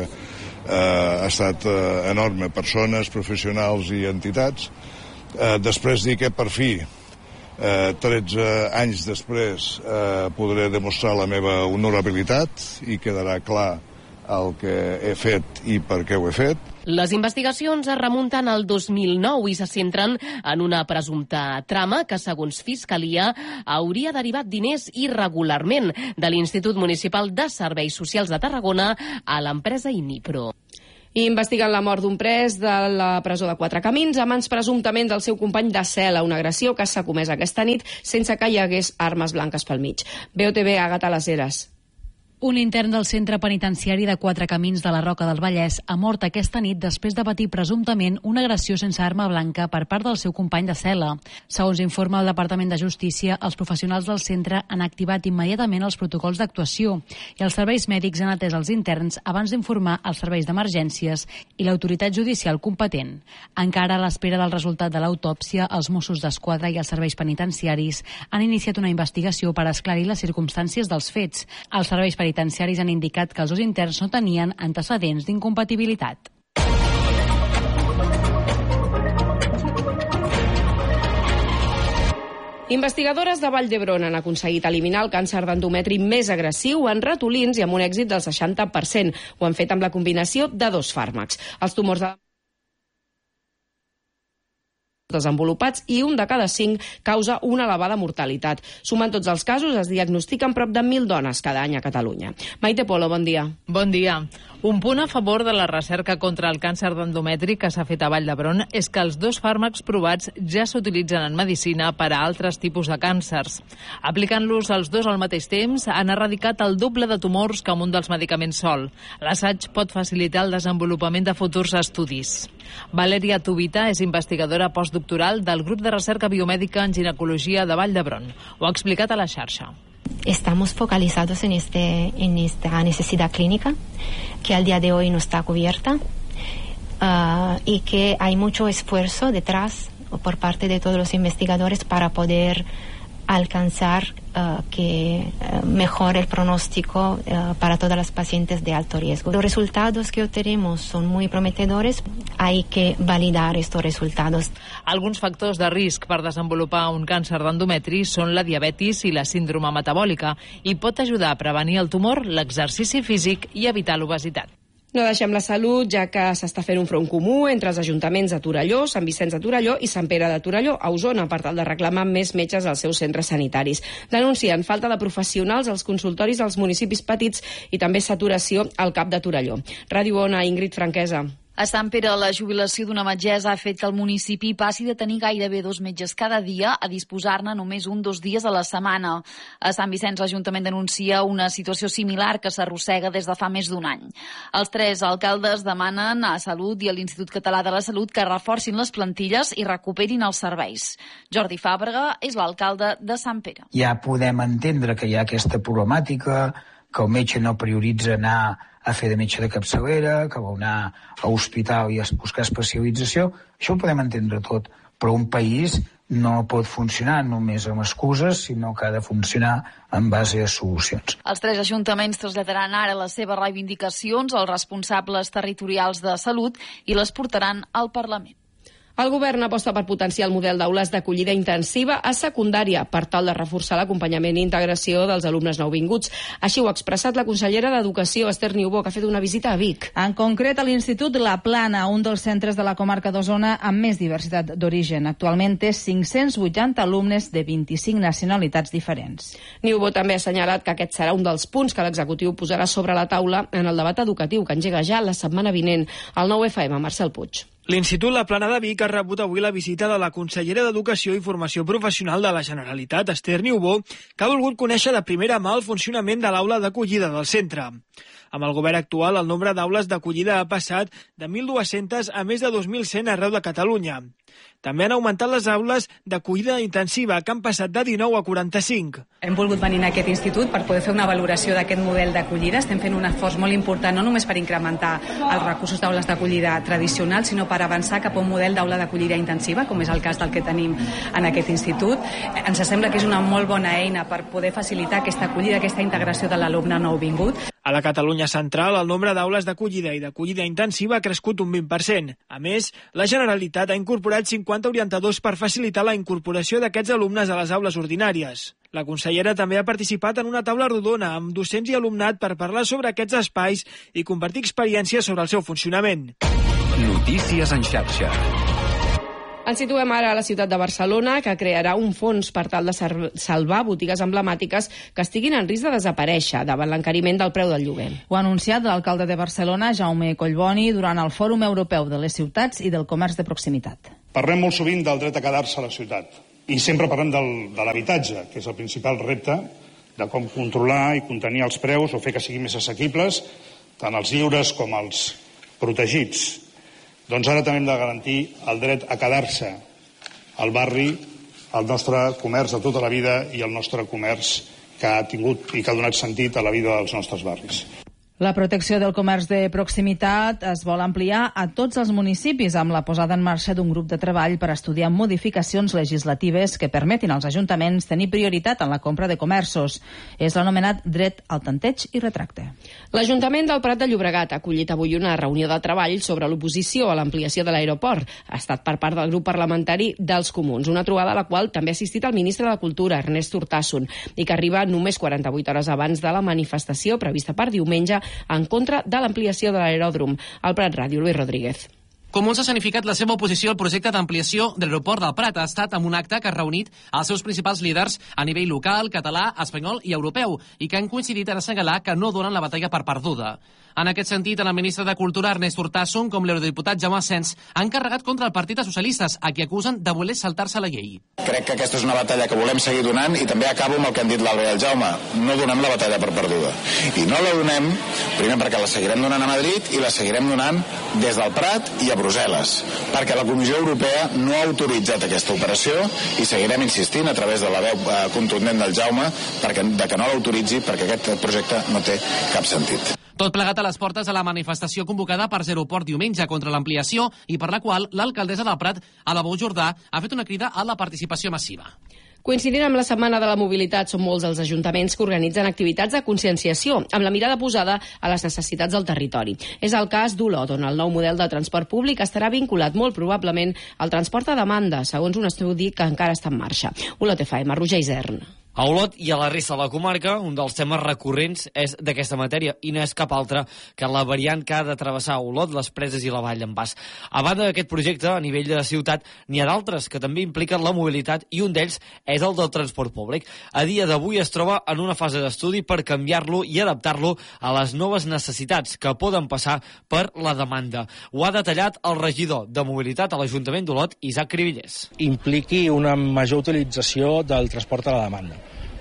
ha estat enorme, persones, professionals i entitats. Després dir que per fi 13 anys després podré demostrar la meva honorabilitat i quedarà clar el que he fet i per què ho he fet. Les investigacions es remunten al 2009 i se centren en una presumpta trama que, segons Fiscalia, hauria derivat diners irregularment de l'Institut Municipal de Serveis Socials de Tarragona a l'empresa Inipro. Investigant la mort d'un pres de la presó de Quatre Camins a mans presumptament del seu company de cel·la, una agressió que s'ha comès aquesta nit sense que hi hagués armes blanques pel mig. BOTV, Àgata Les Heres. Un intern del centre penitenciari de Quatre Camins de la Roca del Vallès ha mort aquesta nit després de patir presumptament una agressió sense arma blanca per part del seu company de cel·la. Segons informa el Departament de Justícia, els professionals del centre han activat immediatament els protocols d'actuació i els serveis mèdics han atès els interns abans d'informar els serveis d'emergències i l'autoritat judicial competent. Encara a l'espera del resultat de l'autòpsia, els Mossos d'Esquadra i els serveis penitenciaris han iniciat una investigació per esclarir les circumstàncies dels fets. Els serveis penitenciaris han indicat que els dos interns no tenien antecedents d'incompatibilitat. Investigadores de Vall d'Hebron han aconseguit eliminar el càncer d'endometri més agressiu en ratolins i amb un èxit del 60%. Ho han fet amb la combinació de 2 fàrmacs. Els tumors desenvolupats i 1 de cada 5 causa una elevada mortalitat. Sumant tots els casos, es diagnostiquen prop de 1.000 dones cada any a Catalunya. Maite Polo, bon dia. Bon dia. Un punt a favor de la recerca contra el càncer d'endometri que s'ha fet a Vall d'Hebron és que els 2 fàrmacs provats ja s'utilitzen en medicina per a altres tipus de càncers. Aplicant-los els 2 al mateix temps, han erradicat el doble de tumors que amb un dels medicaments sol. L'assaig pot facilitar el desenvolupament de futurs estudis. Valeria Tubita és investigadora postdoctoral del grup de recerca biomèdica en ginecologia de Vall d'Hebron. Ho ha explicat a la xarxa. Estamos focalizados en esta necesidad clínica que al día de hoy no está cubierta y que hay mucho esfuerzo detrás por parte de todos los investigadores para poder alcanzar que mejore el pronóstico para todas las pacientes de alto riesgo. Los resultados que obtenemos son muy prometedores, hay que validar estos resultados. Alguns factors de risc per desenvolupar un càncer d'endometri són la diabetis i la síndrome metabòlica i pot ajudar a prevenir el tumor, l'exercici físic i evitar l'obesitat. No deixem la salut, ja que s'està fent un front comú entre els ajuntaments de Torelló, Sant Vicenç de Torelló i Sant Pere de Torelló, a Osona, per tal de reclamar més metges als seus centres sanitaris. Denuncien falta de professionals als consultoris als municipis petits i també saturació al CAP de Torelló. Ràdio Ona, Ingrid Franquesa. A Sant Pere, la jubilació d'una metgessa ha fet que el municipi passi de tenir gairebé 2 metges cada dia a disposar-ne només 1-2 dies a la setmana. A Sant Vicenç, l'Ajuntament denuncia una situació similar que s'arrossega des de fa més d'1 any. Els 3 alcaldes demanen a Salut i a l'Institut Català de la Salut que reforcin les plantilles i recuperin els serveis. Jordi Fàbrega és l'alcalde de Sant Pere. Ja podem entendre que hi ha aquesta problemàtica, que el metge no prioritza anar a fer de metge de capçalera, que vol anar a hospital i a buscar especialització. Això ho podem entendre tot, però un país no pot funcionar només amb excuses, sinó que ha de funcionar en base a solucions. Els 3 ajuntaments traslladaran ara les seves reivindicacions als responsables territorials de salut i les portaran al Parlament. El govern aposta per potenciar el model d'aules d'acollida intensiva a secundària per tal de reforçar l'acompanyament i integració dels alumnes nouvinguts. Així ho ha expressat la consellera d'Educació, Esther Niubó, que ha fet una visita a Vic. En concret, a l'Institut La Plana, un dels centres de la comarca d'Osona amb més diversitat d'origen. Actualment té 580 alumnes de 25 nacionalitats diferents. Niubó també ha assenyalat que aquest serà un dels punts que l'executiu posarà sobre la taula en el debat educatiu que engega ja la setmana vinent. Al 9FM, Marcel Puig. L'Institut La Plana de Vic ha rebut avui la visita de la consellera d'Educació i Formació Professional de la Generalitat, Esther Niubó, que ha volgut conèixer de primera mà el funcionament de l'aula d'acollida del centre. Amb el govern actual, el nombre d'aules d'acollida ha passat de 1.200 a més de 2.100 arreu de Catalunya. També han augmentat les aules d'acollida intensiva, que han passat de 19 a 45. Hem volgut venir a aquest institut per poder fer una valoració d'aquest model d'acollida. Estem fent un esforç molt important, no només per incrementar els recursos d'aules d'acollida tradicionals, sinó per avançar cap a un model d'aula d'acollida intensiva, com és el cas del que tenim en aquest institut. Ens sembla que és una molt bona eina per poder facilitar aquesta acollida, aquesta integració de l'alumne nouvingut. A la Catalunya central, el nombre d'aules d'acollida i d'acollida intensiva ha crescut un 20%. A més, la Generalitat ha incorporat 50 orientadors per facilitar la incorporació d'aquests alumnes a les aules ordinàries. La consellera també ha participat en una taula rodona amb docents i alumnat per parlar sobre aquests espais i compartir experiències sobre el seu funcionament. Notícies en xarxa. Ens situem ara a la ciutat de Barcelona, que crearà un fons per tal de salvar botigues emblemàtiques que estiguin en risc de desaparèixer davant l'encariment del preu del lloguer. Ho ha anunciat l'alcalde de Barcelona, Jaume Collboni, durant el Fòrum Europeu de les Ciutats i del Comerç de Proximitat. Parlem molt sovint del dret a quedar-se a la ciutat i sempre parlem de l'habitatge, que és el principal repte de com controlar i contenir els preus o fer que siguin més assequibles, tant els lliures com els protegits. Doncs ara també hem de garantir el dret a quedar-se al barri, al nostre comerç de tota la vida i al nostre comerç que ha tingut i que ha donat sentit a la vida dels nostres barris. La protecció del comerç de proximitat es vol ampliar a tots els municipis amb la posada en marxa d'un grup de treball per estudiar modificacions legislatives que permetin als ajuntaments tenir prioritat en la compra de comerços. És l'anomenat dret al tanteig i retracte. L'Ajuntament del Prat de Llobregat ha acollit avui una reunió de treball sobre l'oposició a l'ampliació de l'aeroport. Ha estat per part del grup parlamentari dels Comuns, una trobada a la qual també ha assistit el ministre de Cultura, Ernest Urtasun, i que arriba només 48 hores abans de la manifestació prevista per diumenge en contra de l'ampliació de l'aeròdrom. Al Prat Ràdio, Luis Rodríguez. Comuns ha escenificat la seva oposició al projecte d'ampliació de l'aeroport del Prat. Ha estat amb un acte que ha reunit els seus principals líders a nivell local, català, espanyol i europeu, i que han coincidit en assenyalar que no donen la batalla per perduda. En aquest sentit, tant el ministre de Cultura, Ernest Urtasun, com l'eurodiputat Jaume Asens han carregat contra el Partit dels Socialistes, a qui acusen de voler saltar-se la llei. Crec que aquesta és una batalla que volem seguir donant i també acabo amb el que han dit l'Alba i el Jaume. No donem la batalla per perduda. I no la donem, primer perquè la seguirem donant a Madrid i la seguirem donant des del Prat i a Brussel·les, perquè la Comissió Europea no ha autoritzat aquesta operació i seguirem insistint a través de la veu contundent del Jaume de que no l'autoritzi perquè aquest projecte no té cap sentit. Tot plegat a les portes de la manifestació convocada per Zeroport diumenge contra l'ampliació i per la qual l'alcaldessa del Prat, Alabou Jordà, ha fet una crida a la participació massiva. Coincidint amb la Setmana de la Mobilitat, són molts els ajuntaments que organitzen activitats de conscienciació, amb la mirada posada a les necessitats del territori. És el cas d'Olot, on el nou model de transport públic estarà vinculat molt probablement al transport a demanda, segons un estudi que encara està en marxa. Olot FM, Roger Isern. A Olot i a la resta de la comarca, un dels temes recurrents és d'aquesta matèria i no és cap altre que la variant que ha de travessar Olot, les Preses i la Vall d'en Bas. A banda d'aquest projecte, a nivell de la ciutat, n'hi ha d'altres que també impliquen la mobilitat i un d'ells és el del transport públic. A dia d'avui es troba en una fase d'estudi per canviar-lo i adaptar-lo a les noves necessitats que poden passar per la demanda. Ho ha detallat el regidor de mobilitat a l'Ajuntament d'Olot, Isaac Cribillers. Impliqui una major utilització del transport a la demanda.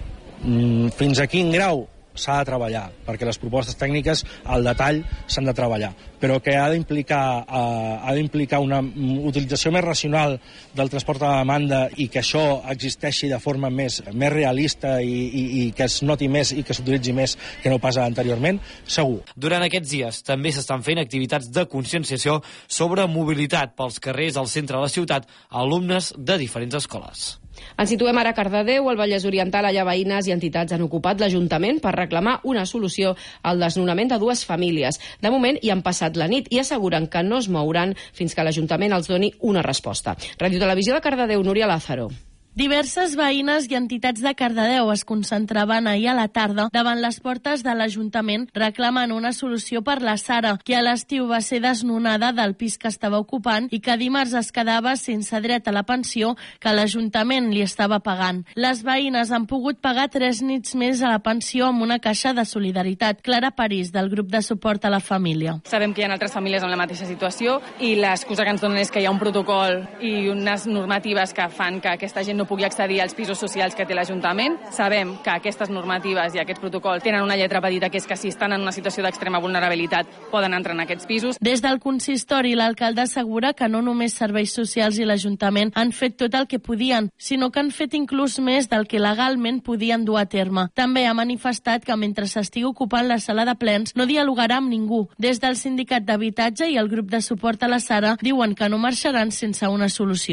Fins a quin grau s'ha de treballar, perquè les propostes tècniques al detall s'han de treballar, però que ha d'implicar una utilització més racional del transport a la demanda i que això existeixi de forma més realista i que es noti més i que s'utilitzi més que no pas anteriorment, segur. Durant aquests dies també s'estan fent activitats de conscienciació sobre mobilitat pels carrers al centre de la ciutat a alumnes de diferents escoles. Ens situem ara a Cardedeu, al Vallès Oriental. Allà veïnes i entitats han ocupat l'Ajuntament per reclamar una solució al desnonament de dues famílies. De moment hi han passat la nit i asseguren que no es mouran fins que l'Ajuntament els doni una resposta. Ràdio Televisió de Cardedeu, Núria Lázaro. Diverses veïnes i entitats de Cardedeu es concentraven ahir a la tarda davant les portes de l'Ajuntament reclamant una solució per la Sara, que a l'estiu va ser desnonada del pis que estava ocupant i que dimarts es quedava sense dret a la pensió que l'Ajuntament li estava pagant. Les veïnes han pogut pagar 3 nits més a la pensió amb una caixa de solidaritat. Clara París, del grup de suport a la família. Sabem que hi ha altres famílies en la mateixa situació i l'excusa que ens donen és que hi ha un protocol i unes normatives que fan que aquesta gent no pugui accedir als pisos socials que té l'Ajuntament. Sabem que aquestes normatives i aquest protocol tenen una lletra petita, que és que si estan en una situació d'extrema vulnerabilitat poden entrar en aquests pisos. Des del consistori, l'alcalde assegura que no només serveis socials i l'Ajuntament han fet tot el que podien, sinó que han fet inclús més del que legalment podien dur a terme. També ha manifestat que mentre s'estigui ocupant la sala de plens no dialogarà amb ningú. Des del sindicat d'habitatge i el grup de suport a la Sara diuen que no marxaran sense una solució.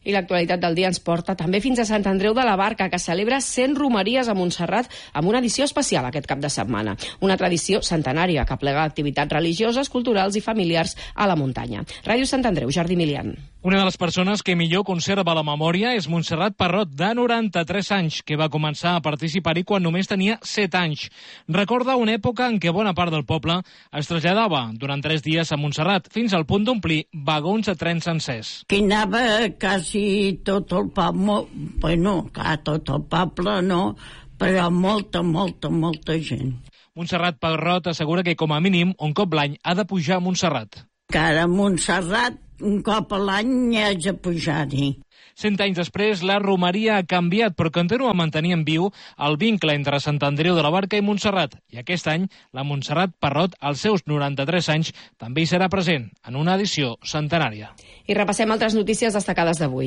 I l'actualitat del dia ens porta també fins a Sant Andreu de la Barca, que celebra 100 romeries a Montserrat amb una edició especial aquest cap de setmana. Una tradició centenària que plega activitats religioses, culturals i familiars a la muntanya. Ràdio Sant Andreu, Jordi Milian. Una de les persones que millor conserva la memòria és Montserrat Parrot, de 93 anys, que va començar a participar-hi quan només tenia 7 anys. Recorda una època en què bona part del poble es traslladava durant 3 dies a Montserrat, fins al punt d'omplir vagons de tren sencers. Que anava quasi tot el poble, tot el poble no, però molta gent. Montserrat Parrot assegura que com a mínim un cop l'any ha de pujar a Montserrat. Cada Montserrat un cop a l'any haig de pujar-hi. 100 anys després, la romeria ha canviat, però continua mantenint viu el vincle entre Sant Andreu de la Barca i Montserrat. I aquest any, la Montserrat Parrot, als seus 93 anys, també hi serà present en una edició centenària. I repassem altres notícies destacades d'avui.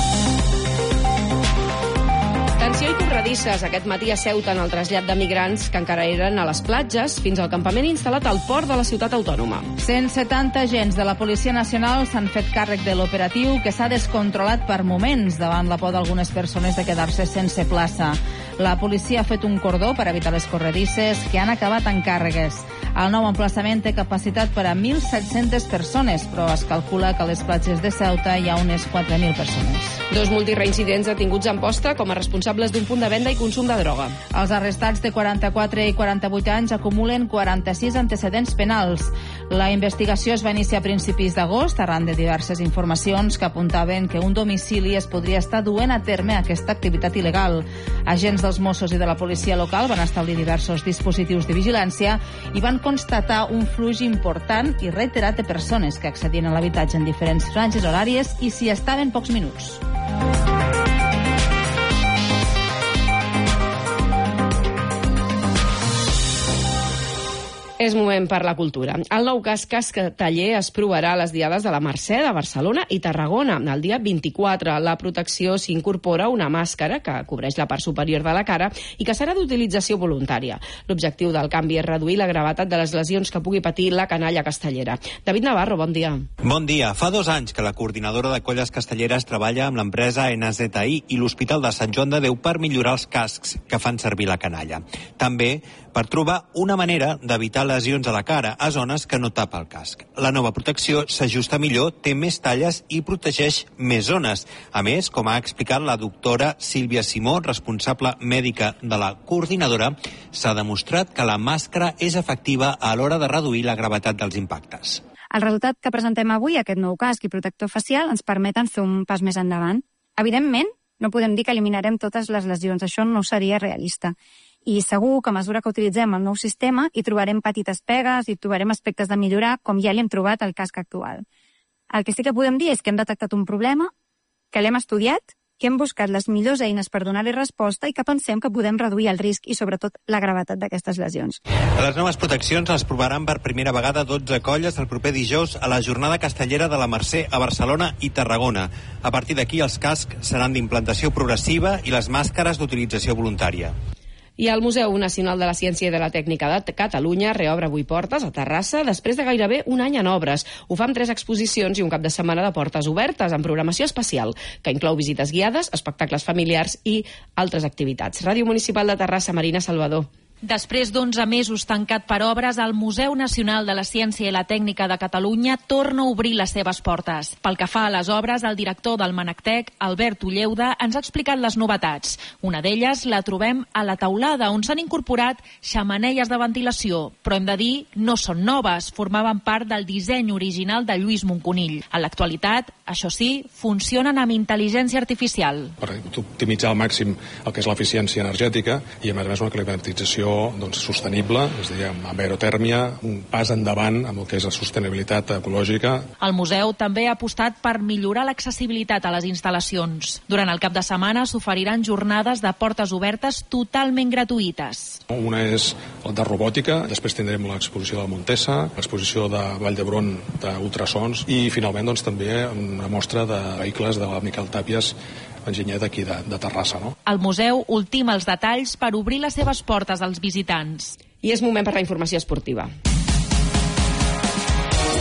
Tensió i corredisses aquest matí a Ceuta en el trasllat de migrants que encara eren a les platges fins al campament instal·lat al port de la ciutat autònoma. 170 agents de la Policia Nacional s'han fet càrrec de l'operatiu, que s'ha descontrolat per moments davant la por d'algunes persones de quedar-se sense plaça. La policia ha fet un cordó per evitar les corredisses, que han acabat en càrregues. El nou emplaçament té capacitat per a 1.700 persones, però es calcula que a les platges de Ceuta hi ha unes 4.000 persones. 2 multireincidents detinguts a Amposta com a responsables d'un punt de venda i consum de droga. Els arrestats de 44 i 48 anys acumulen 46 antecedents penals. La investigació es va iniciar a principis d'agost arran de diverses informacions que apuntaven que un domicili es podria estar duent a terme aquesta activitat il·legal. Agents dels Mossos i de la policia local van establir diversos dispositius de vigilància i van constatar un flux important i reiterat de persones que accedien a l'habitatge en diferents franges horàries i s'hi estaven pocs minuts. És moment per la cultura. El nou casc casteller es provarà a les diades de la Mercè de Barcelona i Tarragona. El dia 24, la protecció s'incorpora una màscara que cobreix la part superior de la cara i que serà d'utilització voluntària. L'objectiu del canvi és reduir la gravetat de les lesions que pugui patir la canalla castellera. David Navarro, bon dia. Bon dia. Fa 2 anys que la coordinadora de colles castelleres treballa amb l'empresa NZI i l'Hospital de Sant Joan de Déu per millorar els cascs que fan servir la canalla. També per trobar una manera d'evitar lesions a la cara a zones que no tapa el casc. La nova protecció s'ajusta millor, té més talles i protegeix més zones. A més, com ha explicat la doctora Sílvia Simó, responsable mèdica de la coordinadora, s'ha demostrat que la màscara és efectiva a l'hora de reduir la gravetat dels impactes. El resultat que presentem avui, aquest nou casc i protector facial, ens permeten fer un pas més endavant. Evidentment, no podem dir que eliminarem totes les lesions, això no seria realista. I segur que a mesura que utilitzem el nou sistema hi trobarem petites pegues, hi trobarem aspectes de millorar, com ja li hem trobat al casc actual. El que sí que podem dir és que hem detectat un problema, que l'hem estudiat, que hem buscat les millors eines per donar-li resposta i que pensem que podem reduir el risc i sobretot la gravetat d'aquestes lesions. Les noves proteccions les provaran per primera vegada 12 colles el proper dijous a la jornada castellera de la Mercè a Barcelona i Tarragona. A partir d'aquí els cascs seran d'implantació progressiva i les màscares d'utilització voluntària. I el Museu Nacional de la Ciència i de la Tècnica de Catalunya reobre avui portes a Terrassa després de gairebé un any en obres. Ho fa amb 3 exposicions i un cap de setmana de portes obertes amb programació especial, que inclou visites guiades, espectacles familiars i altres activitats. Ràdio Municipal de Terrassa, Marina Salvador. Després d'11 mesos tancat per obres, el Museu Nacional de la Ciència i la Tècnica de Catalunya torna a obrir les seves portes. Pel que fa a les obres, el director del Manactec, Albert Ulleuda, ens ha explicat les novetats. Una d'elles la trobem a la teulada, on s'han incorporat xemeneies de ventilació, però hem de dir, no són noves, formaven part del disseny original de Lluís Monconill. En l'actualitat, això sí, funcionen amb intel·ligència artificial. Per optimitzar al màxim el que és l'eficiència energètica i, a més una climatització sostenible, és a dir, amb aerotèrmia, un pas endavant amb el que és la sostenibilitat ecològica. El museu també ha apostat per millorar l'accessibilitat a les instal·lacions. Durant el cap de setmana s'oferiran jornades de portes obertes totalment gratuïtes. Una és el de robòtica, després tindrem l'exposició de Montesa, l'exposició de Vall d'Hebron d'ultrasons i finalment també una mostra de vehicles de la Miquel Tàpies, enginyer d'aquí de Terrassa. No? El museu ultima els detalls per obrir les seves portes als visitants. I és moment per la informació esportiva.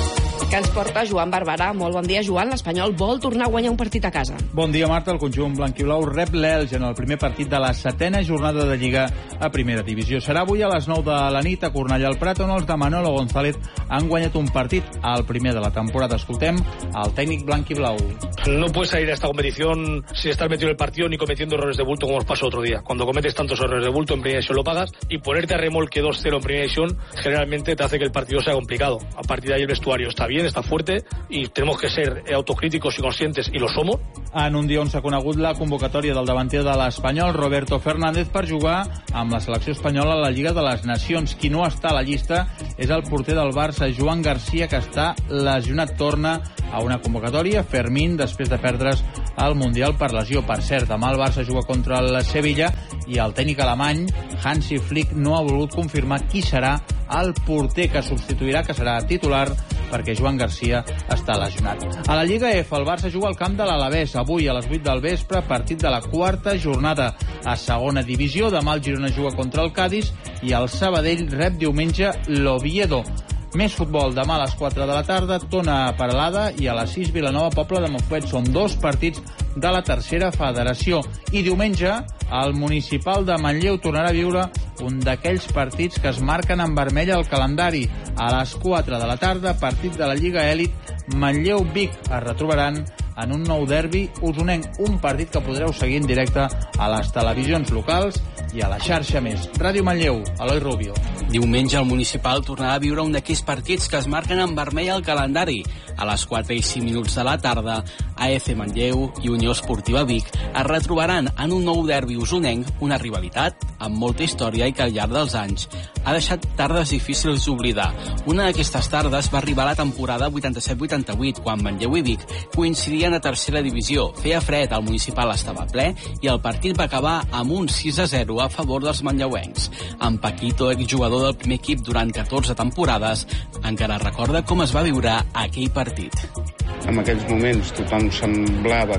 que ens porta Joan Barberà. Molt bon dia, Joan. L'Espanyol vol tornar a guanyar un partit a casa. Bon dia, Marta. El conjunt blanquiblau rep l'Elx en el primer partit de la 7a jornada de Lliga a Primera Divisió. Serà avui a les 9 de la nit a Cornellà al Prat, on els de Manolo González han guanyat un partit, el primer de la temporada. Escoltem el tècnic blanquiblau. No puedes salir a esta competición sin estar metido en el partido ni cometiendo errores de bulto como os pasó otro día. Cuando cometes tantos errores de bulto en primera división lo pagas, y ponerte a remolque 2-0 en primera división generalmente te hace que el partido sea complicado. A partir de ahí el vestuario está bien, está fuerte y tenemos que ser autocríticos y conscientes, y lo somos. En un dia on s'ha conegut la convocatòria del davanter de l'Espanyol, Roberto Fernández, per jugar amb la selecció espanyola a la Lliga de les Nacions. Qui no està a la llista és el porter del Barça, Joan Garcia, que està lesionat. Torna a una convocatòria, Fermín, després de perdre's al Mundial per lesió. Per cert, demà el Barça juga contra el Sevilla i el tècnic alemany, Hansi Flick, no ha volgut confirmar qui serà el porter que substituirà, que serà titular, perquè Joan Garcia està lesionat. A la Lliga F, el Barça juga al camp de l'Alavés, avui a les 8 del vespre, partit de la 4a jornada. A segona divisió, demà el Girona juga contra el Cádiz i el Sabadell rep diumenge l'Oviedo. Més futbol, demà a les 4 de la tarda, Tona Peralada, i a les 6 Vilanova Pobla de Montfuet. Són dos partits de la tercera federació. I diumenge, el Municipal de Manlleu tornarà a viure un d'aquells partits que es marquen en vermell al calendari. A les 4 de la tarda, partit de la Lliga Elit, Manlleu-Vic. Es retrobaran en un nou derbi usonenc, un partit que podreu seguir en directe a les televisions locals i a la xarxa més. Ràdio Manlleu, Eloi Rubio. Diumenge el Municipal tornarà a viure un d'aquells partits que es marquen en vermell al calendari. A les 4:05 de la tarda, AF Manlleu i Unió Esportiva Vic es retrobaran en un nou derbi usonenc, una rivalitat amb molta història i que al llarg dels anys ha deixat tardes difícils d'oblidar. Una d'aquestes tardes va arribar a la temporada 87-88, quan Manlleu i Vic coincidien a tercera divisió. Feia fred, el Municipal estava ple i el partit va acabar amb un 6-0 a favor dels manlleuencs. En Paquito, exjugador del primer equip durant 14 temporades, encara recorda com es va viure aquell partit. En aquells moments tothom semblava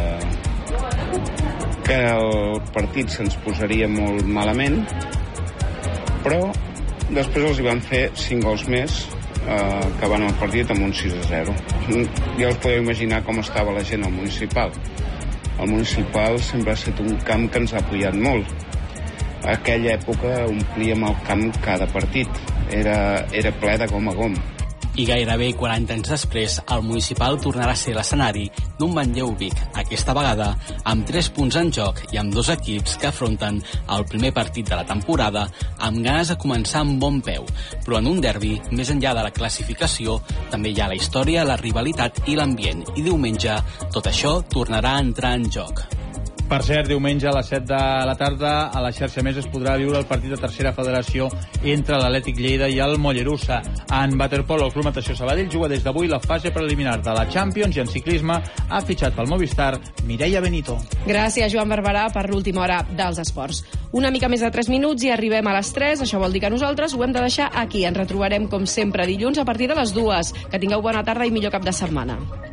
que el partit se'ns posaria molt malament, però després els hi van fer 5 gols més, que van al partit amb un 6-0. Ja us podeu imaginar com estava la gent al Municipal. El Municipal sempre ha estat un camp que ens ha apoyat molt. A aquella època omplíem el camp cada partit. Era ple de gom a gom. I gairebé 40 anys després, el Municipal tornarà a ser l'escenari d'un Manlleu-Vic, aquesta vegada amb 3 punts en joc i amb 2 equips que afronten el primer partit de la temporada amb ganes de començar amb bon peu. Però en un derbi, més enllà de la classificació, també hi ha la història, la rivalitat i l'ambient. I diumenge, tot això tornarà a entrar en joc. Per cert, diumenge a les 7 de la tarda a la xarxa més es podrà viure el partit de tercera federació entre l'Atlètic Lleida i el Mollerussa. En waterpolo, el Club Natació Sabadell juga des d'avui la fase preliminar de la Champions, i en ciclisme ha fitxat pel Movistar Mireia Benito. Gràcies, Joan Barberà, per l'última hora dels esports. Una mica més de 3 minuts i arribem a les 3. Això vol dir que nosaltres ho hem de deixar aquí. Ens retrobarem, com sempre, dilluns a partir de les 2. Que tingueu bona tarda i millor cap de setmana.